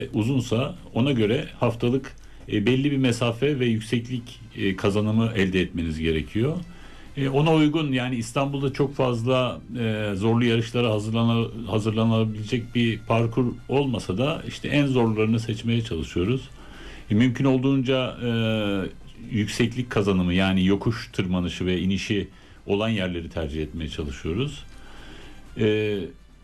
uzunsa ona göre haftalık belli bir mesafe ve yükseklik kazanımı elde etmeniz gerekiyor. Ona uygun, yani İstanbul'da çok fazla zorlu yarışlara hazırlanabilecek bir parkur olmasa da işte en zorlarını seçmeye çalışıyoruz. Mümkün olduğunca yükseklik kazanımı, yani yokuş tırmanışı ve inişi olan yerleri tercih etmeye çalışıyoruz.